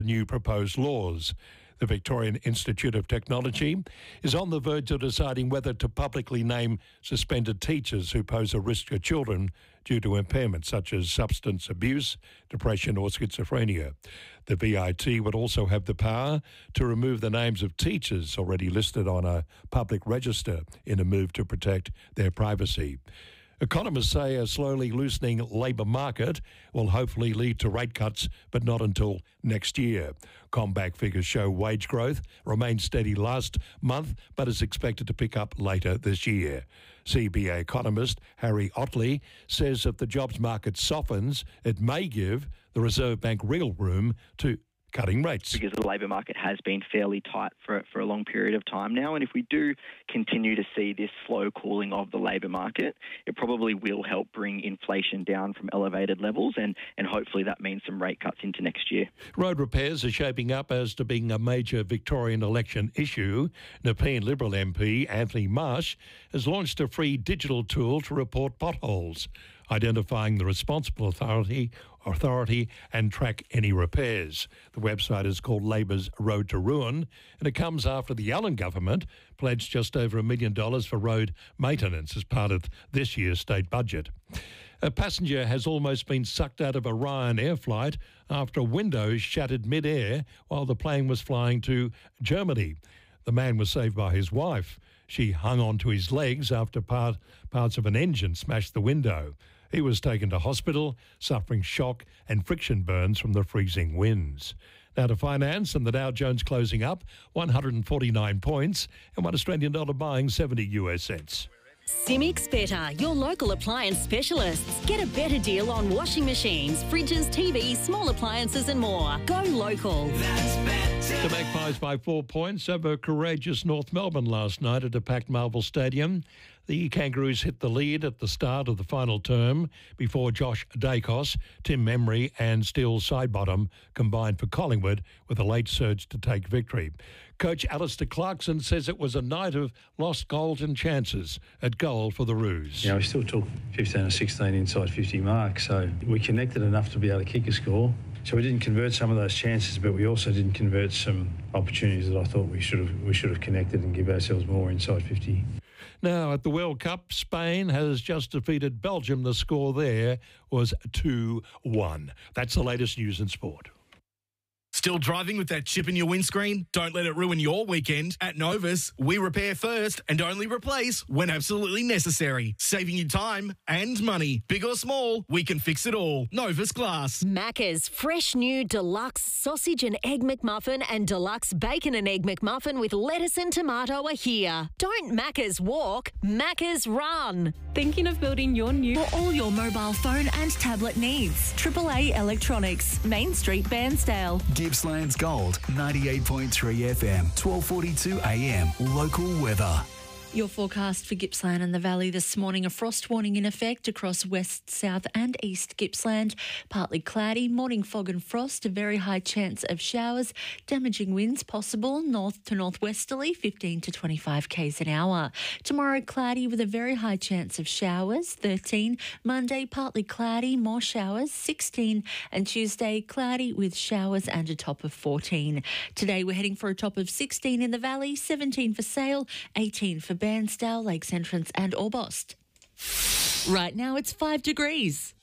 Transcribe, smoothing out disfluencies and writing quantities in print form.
new proposed laws. The Victorian Institute of Technology is on the verge of deciding whether to publicly name suspended teachers who pose a risk to children due to impairments such as substance abuse, depression or schizophrenia. The VIT would also have the power to remove the names of teachers already listed on a public register in a move to protect their privacy. Economists say a slowly loosening labour market will hopefully lead to rate cuts, but not until next year. CommBank figures show wage growth remained steady last month, but is expected to pick up later this year. CBA economist Harry Otley says if the jobs market softens, it may give the Reserve Bank real room to cutting rates. Because the labour market has been fairly tight for a long period of time now, and if we do continue to see this slow cooling of the labour market, it probably will help bring inflation down from elevated levels, and hopefully that means some rate cuts into next year. Road repairs are shaping up as to being a major Victorian election issue. Nepean Liberal MP Anthony Marsh has launched a free digital tool to report potholes, identifying the responsible authority and track any repairs. The website is called Labor's Road to Ruin, and it comes after the Allen government pledged just over $1 million for road maintenance as part of this year's state budget. A passenger has almost been sucked out of a Ryanair flight after a window shattered mid-air while the plane was flying to Germany. The man was saved by his wife. She hung onto his legs after parts of an engine smashed the window. He was taken to hospital, suffering shock and friction burns from the freezing winds. Now to finance, and the Dow Jones closing up 149 points and $1 buying 70 US cents. Simics Better, your local appliance specialists. Get a better deal on washing machines, fridges, TVs, small appliances and more. Go local. That's better. The Magpies by 4 points over courageous North Melbourne last night at a packed Marvel Stadium. The Kangaroos hit the lead at the start of the final term before Josh Dacos, Tim Memory and Steele Sidebottom combined for Collingwood with a late surge to take victory. Coach Alistair Clarkson says it was a night of lost goals and chances at goal for the Roos. Yeah, we still took 15 or 16 inside 50 marks, so we connected enough to be able to kick a score. So we didn't convert some of those chances, but we also didn't convert some opportunities that I thought we should have connected and give ourselves more inside 50. Now, at the World Cup, Spain has just defeated Belgium. The score there was 2-1. That's the latest news in sport. Still driving with that chip in your windscreen? Don't let it ruin your weekend. At Novus, we repair first and only replace when absolutely necessary, saving you time and money. Big or small, we can fix it all. Novus Glass. Macca's fresh new deluxe sausage and egg McMuffin and deluxe bacon and egg McMuffin with lettuce and tomato are here. Don't Macca's walk, Macca's run. Thinking of building your new for all your mobile phone and tablet needs? AAA Electronics, Main Street, Bairnsdale. Gippsland's Gold, 98.3 FM, 12:42 AM. Local weather. Your forecast for Gippsland and the Valley this morning, a frost warning in effect across west, south and east Gippsland. Partly cloudy, morning fog and frost, a very high chance of showers, damaging winds possible, north to northwesterly, 15 to 25 k's an hour. Tomorrow cloudy with a very high chance of showers, 13. Monday partly cloudy, more showers, 16. And Tuesday cloudy with showers and a top of 14. Today we're heading for a top of 16 in the Valley, 17 for Sale, 18 for Bairnsdale, Lakes Entrance and Orbost. Right now it's 5 degrees.